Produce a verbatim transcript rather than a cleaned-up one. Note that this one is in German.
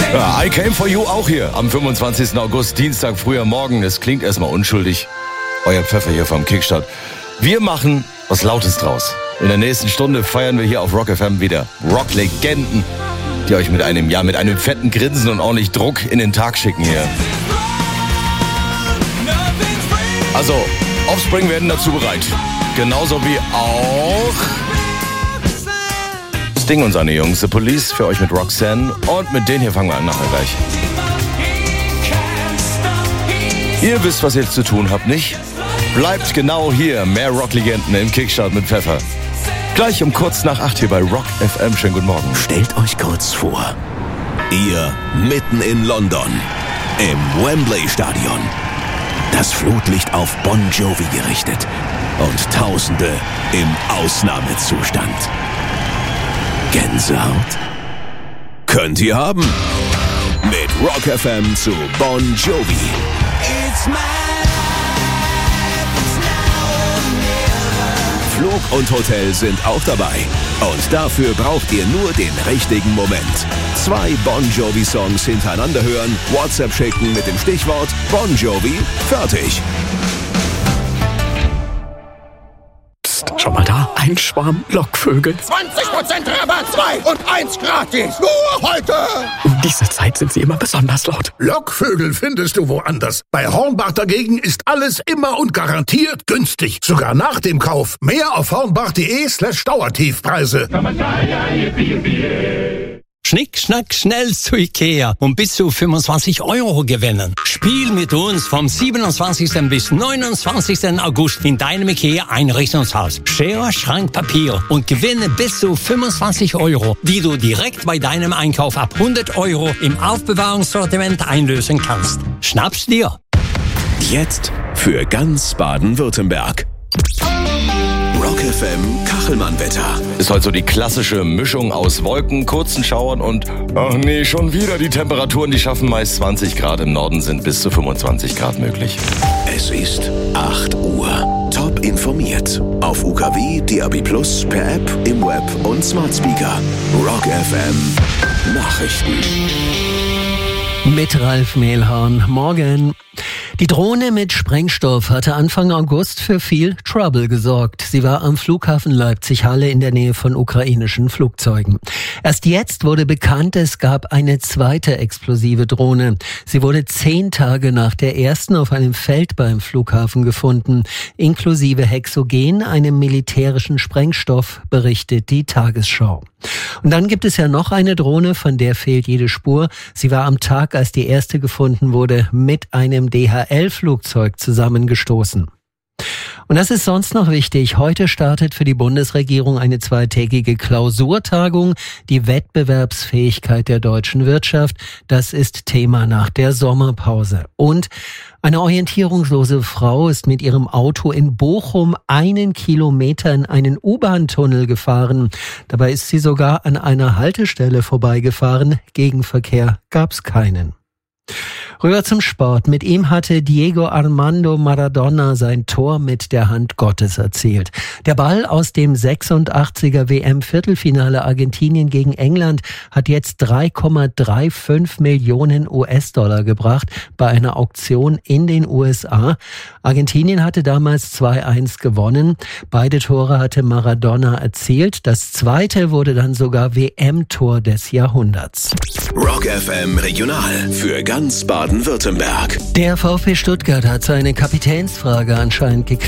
Ja, I Came For You auch hier am fünfundzwanzigsten August, Dienstag, früher Morgen. Es klingt erstmal unschuldig. Euer Pfeffer hier vom Kickstart. Wir machen was Lautes draus. In der nächsten Stunde feiern wir hier auf Rock F M wieder Rock-Legenden, die euch mit einem, ja, mit einem fetten Grinsen und ordentlich Druck in den Tag schicken hier. Also, Offspring werden dazu bereit. Genauso wie auch Sting und seine Jungs, The Police, für euch mit Roxanne. Und mit denen hier fangen wir an nachher gleich. Ihr wisst, was ihr zu tun habt, nicht? Bleibt genau hier. Mehr Rock-Legenden im Kickstart mit Pfeffer. Gleich um kurz nach acht hier bei Rock F M. Schönen guten Morgen. Stellt euch kurz vor, ihr mitten in London, im Wembley-Stadion. Das Flutlicht auf Bon Jovi gerichtet und Tausende im Ausnahmezustand. Gänsehaut? Könnt ihr haben. Mit Rock F M zu Bon Jovi. It's my Flug und Hotel sind auch dabei. Und dafür braucht ihr nur den richtigen Moment. Zwei Bon Jovi-Songs hintereinander hören, WhatsApp schicken mit dem Stichwort Bon Jovi, fertig. Psst, schau mal da, ein Schwarm Lockvögel. zwanzig Prozent Rabatt, zwei und eins gratis. Nur heute. Um diese Zeit sind sie immer besonders laut. Lockvögel findest du woanders. Bei Hornbach dagegen ist alles immer und garantiert günstig. Sogar nach dem Kauf. Mehr auf hornbach.de slash Dauertiefpreise. Schnick, schnack, schnell zu Ikea und bis zu fünfundzwanzig Euro gewinnen. Spiel mit uns vom siebenundzwanzigsten bis neunundzwanzigsten August in deinem Ikea-Einrichtungshaus. Schere, Schrank, Papier und gewinne bis zu fünfundzwanzig Euro, die du direkt bei deinem Einkauf ab hundert Euro im Aufbewahrungssortiment einlösen kannst. Schnapp's dir! Jetzt für ganz Baden-Württemberg. Rock F M Kachelmann-Wetter. Ist heute so die klassische Mischung aus Wolken, kurzen Schauern und, ach nee, schon wieder die Temperaturen, die schaffen meist zwanzig Grad. Im Norden sind bis zu fünfundzwanzig Grad möglich. Es ist acht Uhr. Top informiert. Auf U K W, D A B Plus, per App, im Web und Smart Speaker. Rock F M Nachrichten. Mit Ralf Mehlhorn. Morgen. Die Drohne mit Sprengstoff hatte Anfang August für viel Trouble gesorgt. Sie war am Flughafen Leipzig-Halle in der Nähe von ukrainischen Flugzeugen. Erst jetzt wurde bekannt, es gab eine zweite explosive Drohne. Sie wurde zehn Tage nach der ersten auf einem Feld beim Flughafen gefunden, inklusive Hexogen, einem militärischen Sprengstoff, berichtet die Tagesschau. Und dann gibt es ja noch eine Drohne, von der fehlt jede Spur. Sie war am Tag, als die erste gefunden wurde, mit einem D H L-Flugzeug zusammengestoßen. Und das ist sonst noch wichtig. Heute startet für die Bundesregierung eine zweitägige Klausurtagung. Die Wettbewerbsfähigkeit der deutschen Wirtschaft, das ist Thema nach der Sommerpause. Und eine orientierungslose Frau ist mit ihrem Auto in Bochum einen Kilometer in einen U-Bahn-Tunnel gefahren. Dabei ist sie sogar an einer Haltestelle vorbeigefahren. Gegenverkehr gab's keinen. Rüber zum Sport. Mit ihm hatte Diego Armando Maradona sein Tor mit der Hand Gottes erzielt. Der Ball aus dem sechsundachtziger W M-Viertelfinale Argentinien gegen England hat jetzt drei Komma fünfunddreißig Millionen U S-Dollar gebracht bei einer Auktion in den U S A. Argentinien hatte damals zwei eins gewonnen. Beide Tore hatte Maradona erzielt. Das zweite wurde dann sogar W M-Tor des Jahrhunderts. Rock F M Regional für ganz Baden-Württemberg. Der VfB Stuttgart hat seine Kapitänsfrage anscheinend geklärt.